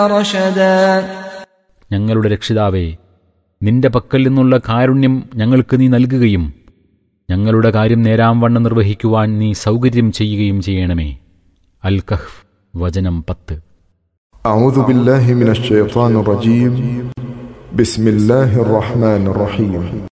رشدا ഞങ്ങളുടെ രക്ഷിതാവേ, നിന്റെ പക്കൽ നിന്നുള്ള കാരുണ്യം ഞങ്ങൾക്ക് നീ നൽകുകയും ഞങ്ങളുടെ കാര്യം നേരാംവണ്ണം നിർവഹിക്കുവാൻ നീ സൗകര്യം ചെയ്യുകയും ചെയ്യണമേ. അൽ കഹ്ഫ് വചനം 10. أعوذ بالله من الشيطان الرجيم. بسم الله الرحمن الرحيم.